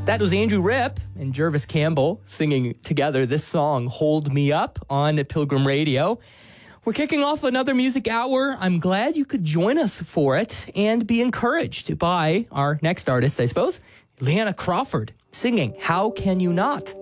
That was Andrew Ripp and Jervis Campbell singing together this song, Hold Me Up, on Pilgrim Radio. We're kicking off another music hour. I'm glad you could join us for it and be encouraged by our next artist, I suppose, Leanna Crawford, singing How Can You Not?